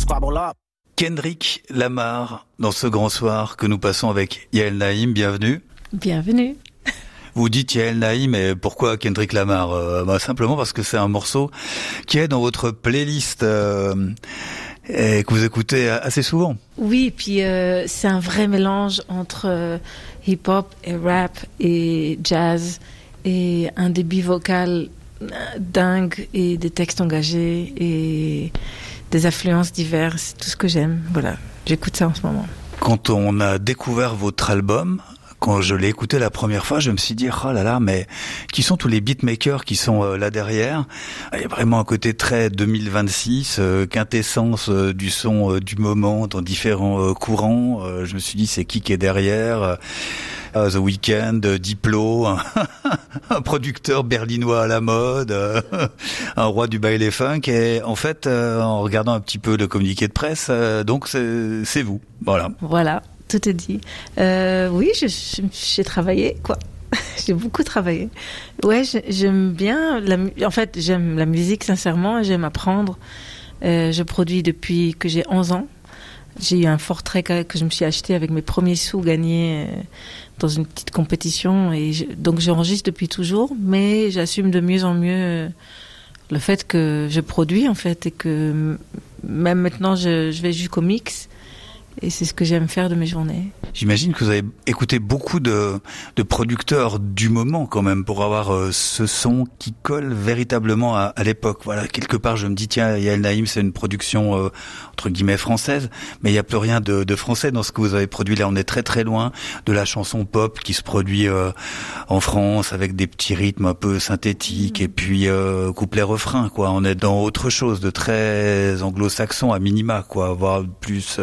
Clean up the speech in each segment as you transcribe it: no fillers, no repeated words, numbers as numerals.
scrabble up. Kendrick Lamar, dans ce grand soir que nous passons avec Yael Naïm, bienvenue. Bienvenue. Vous dites Yael Naïm, mais pourquoi Kendrick Lamar ? Simplement parce que c'est un morceau qui est dans votre playlist et que vous écoutez assez souvent. Oui, puis c'est un vrai mélange entre hip-hop et rap et jazz et un débit vocal dingue et des textes engagés et des influences diverses, tout ce que j'aime. Voilà, j'écoute ça en ce moment. Quand on a découvert votre album, quand je l'ai écouté la première fois, je me suis dit, oh là là, mais qui sont tous les beatmakers qui sont là derrière ? Il y a vraiment un côté très 2026, quintessence du son du moment dans différents courants. Je me suis dit, c'est qui est derrière ? The Weeknd, Diplo, un producteur berlinois à la mode, un roi du baile funk. Et en fait, en regardant un petit peu le communiqué de presse, donc c'est vous. Voilà, tout est dit. Oui, j'ai travaillé, quoi. J'ai beaucoup travaillé. Ouais, j'aime bien. En fait, j'aime la musique, sincèrement. J'aime apprendre. Je produis depuis que j'ai 11 ans. J'ai eu un Fortran que je me suis acheté avec mes premiers sous gagnés dans une petite compétition. Donc j'enregistre depuis toujours, mais j'assume de mieux en mieux le fait que je produis, en fait, et que même maintenant, je vais jusqu'au mix. Et c'est ce que j'aime faire de mes journées. J'imagine que vous avez écouté beaucoup de producteurs du moment quand même pour avoir ce son qui colle véritablement à l'époque. Voilà, quelque part je me dis tiens, Yael Naïm, c'est une production entre guillemets française, mais il n'y a plus rien de français dans ce que vous avez produit là. On est très très loin de la chanson pop qui se produit en France avec des petits rythmes un peu synthétiques et puis couplet-refrain, quoi. On est dans autre chose de très anglo-saxon à minima, quoi, voire plus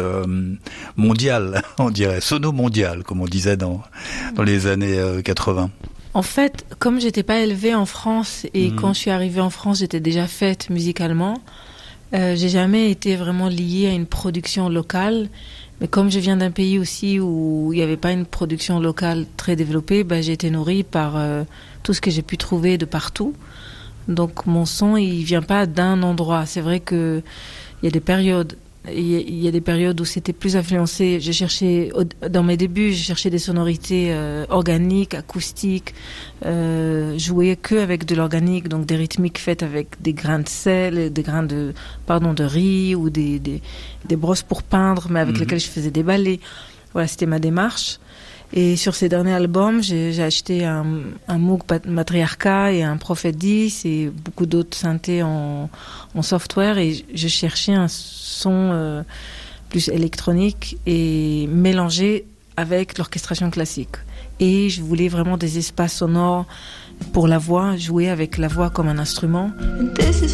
mondial, on dirait, sono-mondial, comme on disait dans les années 80. En fait, comme j'étais pas élevée en France et quand je suis arrivée en France, j'étais déjà faite musicalement, j'ai jamais été vraiment liée à une production locale. Mais comme je viens d'un pays aussi où il n'y avait pas une production locale très développée, j'ai été nourrie par tout ce que j'ai pu trouver de partout. Donc mon son, il vient pas d'un endroit. C'est vrai que il y a des périodes. Il y a des périodes où c'était plus influencé. Dans mes débuts, j'ai cherché des sonorités organiques, acoustiques, jouer que avec de l'organique, donc des rythmiques faites avec des grains de sel, des grains de riz ou des brosses pour peindre, mais avec lesquelles je faisais des balais. Voilà, c'était ma démarche. Et sur ces derniers albums, j'ai acheté un Moog Matriarca et un Prophet 10 et beaucoup d'autres synthés en software, et je cherchais un son plus électronique et mélangé avec l'orchestration classique. Et je voulais vraiment des espaces sonores pour la voix, jouer avec la voix comme un instrument.